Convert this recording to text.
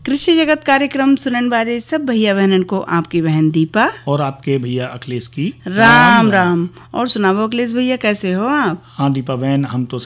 कृषि जगत कार्यक्रम सुनने वाले सब भैया बहनन को आपकी बहन दीपा और आपके भैया अखिलेश की राम राम। और सुनाओ अखिलेश भैया, कैसे हो आप? हाँ दीपा बहन, हम तो